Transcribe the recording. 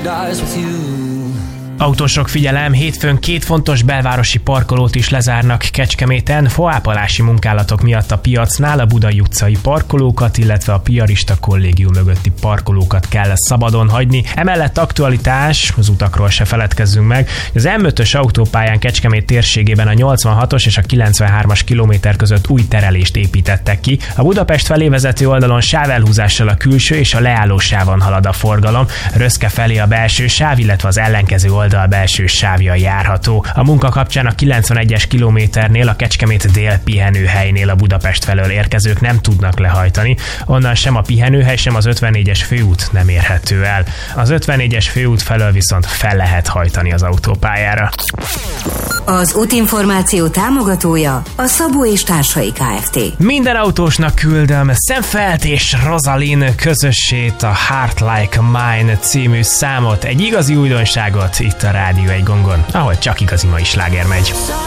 paradise with you. Autósok figyelem, hétfőn 2 fontos belvárosi parkolót is lezárnak Kecskeméten faápalási munkálatok miatt a piacnál. A Budai utcai parkolókat, illetve a Piarista kollégium mögötti parkolókat kell szabadon hagyni. Emellett aktualitás, az utakról se feledkezzünk meg, az M5-ös autópályán Kecskemét térségében a 86-os és a 93-as kilométer között új terelést építettek ki. A Budapest felé vezető oldalon sávelhúzással a külső és a leálló sávon halad a forgalom. Röszke felé a belső sáv, illetve az ellenkező oldal belső sávja járható. A munka kapcsán a 91-es kilométernél a Kecskemét dél pihenőhelynél a Budapest felől érkezők nem tudnak lehajtani, onnan sem a pihenőhely, sem az 54-es főút nem érhető el. Az 54-es főút felől viszont fel lehet hajtani az autópályára. Az útinformáció támogatója a Szabó és Társai Kft. Minden autósnak küldöm Szemfeld és Rosalind közösét, a Heart Like Mine című számot, egy igazi újdonságot itt a Rádió 1 gongon, ahol csak igazi mai sláger megy.